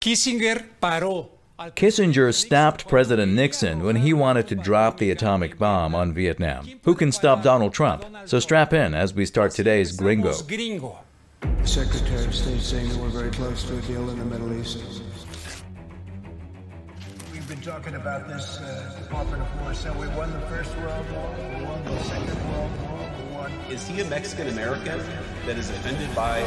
Kissinger stopped President Nixon when he wanted to drop the atomic bomb on Vietnam. Who can stop Donald Trump? So strap in as we start today's Gringo. The Secretary of State saying that we're very close to a deal in the Middle East. We've been talking about this Department of War. So we won the First World War, we won the Second World War, we won. Is he a Mexican American that is offended by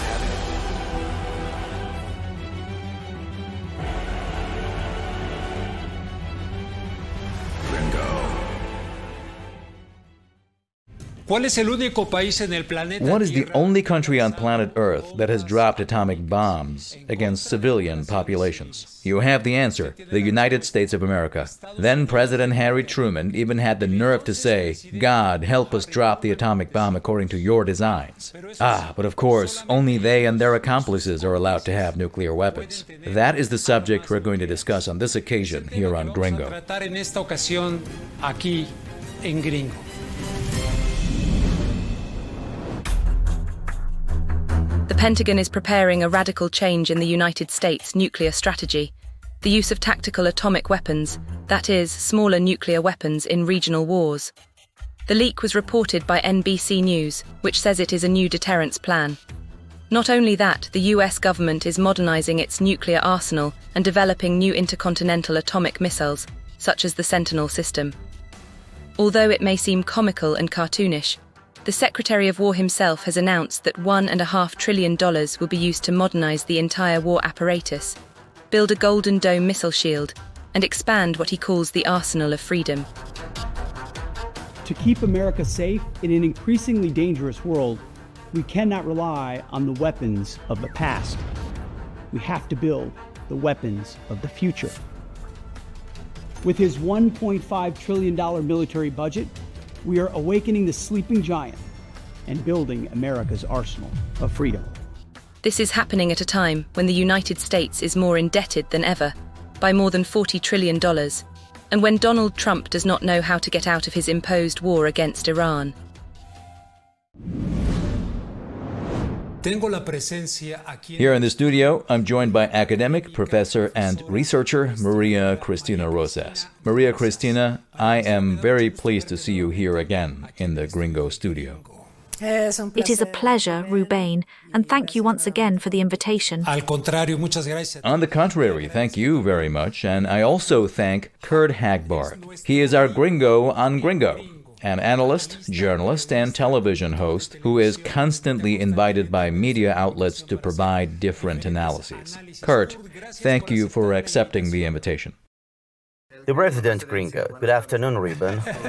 What is the only country on planet Earth that has dropped atomic bombs against civilian populations? You have the answer: the United States of America. Then President Harry Truman even had the nerve to say, "God, help us drop the atomic bomb according to your designs." But of course, only they and their accomplices are allowed to have nuclear weapons. That is the subject we're going to discuss on this occasion here on Gringo. The Pentagon is preparing a radical change in the United States' nuclear strategy, the use of tactical atomic weapons, that is, smaller nuclear weapons in regional wars. The leak was reported by NBC News, which says it is a new deterrence plan. Not only that, the US government is modernizing its nuclear arsenal and developing new intercontinental atomic missiles, such as the Sentinel system. Although it may seem comical and cartoonish, the Secretary of War himself has announced that $1.5 trillion will be used to modernize the entire war apparatus, build a Golden Dome missile shield, and expand what he calls the arsenal of freedom. To keep America safe in an increasingly dangerous world, we cannot rely on the weapons of the past. We have to build the weapons of the future. With his $1.5 trillion military budget, we are awakening the sleeping giant and building America's arsenal of freedom. This is happening at a time when the United States is more indebted than ever, by more than $40 trillion, and when Donald Trump does not know how to get out of his imposed war against Iran. Here in the studio, I'm joined by academic, professor, and researcher Maria Cristina Rosas. Maria Cristina, I am very pleased to see you here again in the Gringo studio. It is a pleasure, Rubain, and thank you once again for the invitation. On the contrary, thank you very much, and I also thank Kurt Hagbart. He is our Gringo on Gringo, an analyst, journalist, and television host who is constantly invited by media outlets to provide different analyses. Kurt, thank you for accepting the invitation. The Resident Gringo. Good afternoon, Ruben.